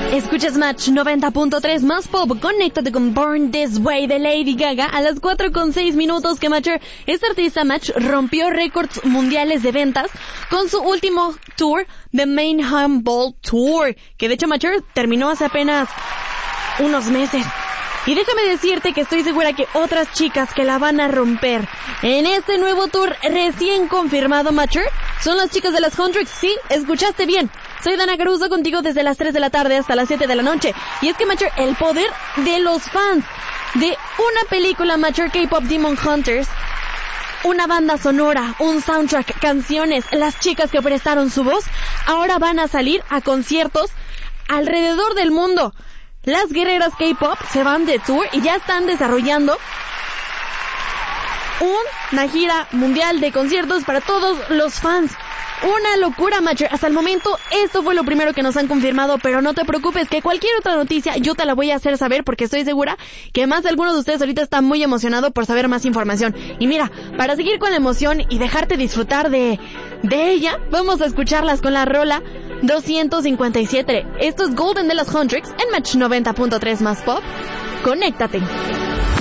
Escuchas Match 90.3 más pop. Conéctate con Born This Way de Lady Gaga a las 4:06 que Matcher, este artista Match, rompió récords mundiales de ventas con su último tour, The Mayhem Ball Tour, que de hecho Matcher terminó hace apenas unos meses. Y déjame decirte que estoy segura que otras chicas que la van a romper en este nuevo tour recién confirmado, Matcher, son las chicas de las Huntrix. Sí, escuchaste bien. Soy Dana Caruso contigo desde las 3 de la tarde hasta las 7 de la noche. Y es que, Matcher, el poder de los fans de una película, Matcher, K-Pop Demon Hunters, una banda sonora, un soundtrack, canciones, las chicas que prestaron su voz, ahora van a salir a conciertos alrededor del mundo. Las guerreras K-Pop se van de tour y ya están desarrollando una gira mundial de conciertos para todos los fans. Una locura, Matcher. Hasta el momento, esto fue lo primero que nos han confirmado, pero no te preocupes, que cualquier otra noticia yo te la voy a hacer saber, porque estoy segura que más de alguno de ustedes ahorita está muy emocionado por saber más información. Y mira, para seguir con la emoción y dejarte disfrutar de ella, vamos a escucharlas con la rola 257. Esto es Golden de las Huntrix en Match 90.3 más pop. Conéctate.